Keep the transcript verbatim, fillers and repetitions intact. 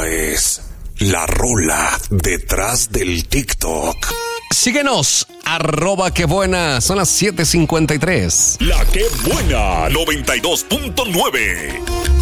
Esta es la rola detrás del TikTok. Síguenos, arroba que buena. Son las siete cincuenta y tres. La que buena, noventa y dos punto nueve.